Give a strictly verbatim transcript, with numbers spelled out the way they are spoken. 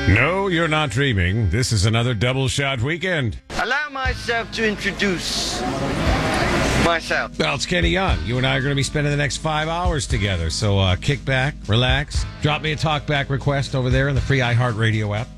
No, you're not dreaming. This is another double shot weekend. Allow myself to introduce myself. Well, it's Kenny Young. You and I are going to be spending the next five hours together. So uh, kick back, relax, drop me a talkback request over there in the free iHeartRadio app.